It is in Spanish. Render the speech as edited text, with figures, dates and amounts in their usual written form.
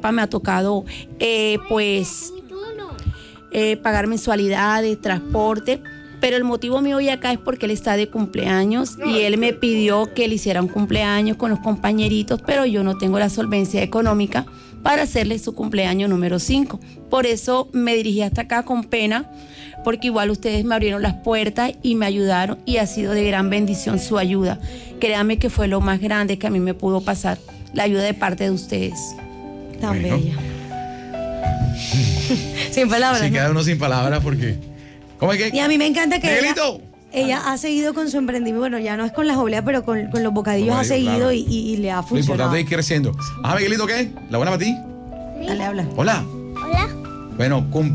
etapa me ha tocado, pagar mensualidades, transporte. Pero el motivo mío hoy acá es porque él está de cumpleaños y él me pidió que le hiciera un cumpleaños con los compañeritos, pero yo no tengo la solvencia económica para hacerle su cumpleaños número 5. Por eso me dirigí hasta acá con pena, porque igual ustedes me abrieron las puertas y me ayudaron y ha sido de gran bendición su ayuda. Créanme que fue lo más grande que a mí me pudo pasar, la ayuda de parte de ustedes. Tan bella. Sin palabras. Se ¿no? queda uno sin palabras porque... ¿Cómo es que? Y a mí me encanta que ¡Miguelito! ella ha seguido con su emprendimiento. Bueno, ya no es con las obleas, pero con los bocadillos ha seguido, claro. y le ha funcionado. Lo importante es ir creciendo. Miguelito, ¿qué? ¿La buena para ti? Dale, habla. Hola. Hola. Bueno, cumple.